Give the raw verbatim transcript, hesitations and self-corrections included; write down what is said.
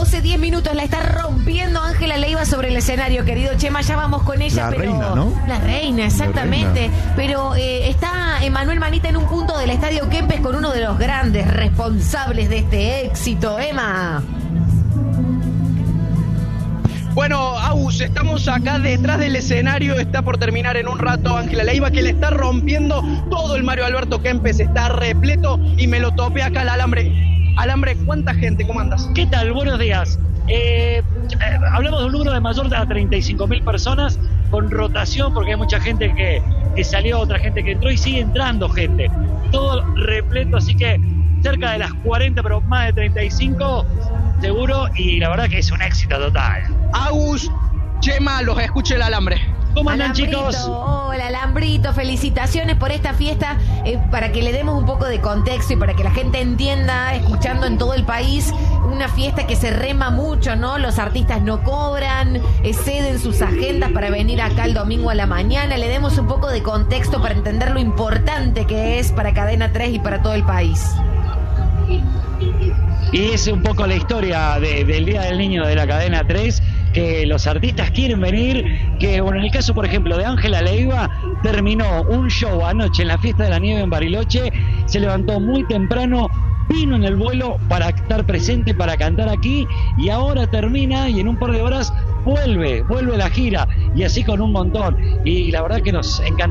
doce, diez minutos. La está rompiendo Ángela Leiva sobre el escenario, querido Chema. Ya vamos con ella, La pero. reina, ¿no? La reina, exactamente. La reina. Pero eh, está Emanuel Manita en un punto del Estadio Kempes con uno de los grandes responsables de este éxito. Emma. Bueno, Agus, estamos acá detrás del escenario, está por terminar en un rato Ángela Leiva, que le está rompiendo todo el Mario Alberto Kempes, está repleto y me lo topé acá al alambre. Alambre, ¿cuánta gente? ¿Cómo andas? ¿Qué tal? Buenos días. Eh, eh, hablamos de un número de mayor a treinta y cinco mil personas con rotación, porque hay mucha gente que, que salió, otra gente que entró y sigue entrando gente. Todo repleto, así que cerca de las cuarenta, pero más de treinta y cinco seguro, y la verdad que es un éxito total. Agus, Chema, los escuche el alambre. ¿Cómo andan, Alambrito, chicos? Hola, Alambrito, felicitaciones por esta fiesta, eh, para que le demos un poco de contexto y para que la gente entienda, escuchando en todo el país, una fiesta que se rema mucho, ¿no? Los artistas no cobran, eh, ceden sus agendas para venir acá el domingo a la mañana. Le demos un poco de contexto para entender lo importante que es para Cadena tres y para todo el país. Y es un poco la historia de, del Día del Niño de la Cadena tres, que los artistas quieren venir, que bueno, en el caso por ejemplo de Ángela Leiva, terminó un show anoche en la Fiesta de la Nieve en Bariloche, se levantó muy temprano, vino en el vuelo para estar presente, para cantar aquí, y ahora termina y en un par de horas vuelve, vuelve la gira, y así con un montón, y la verdad que nos encanta.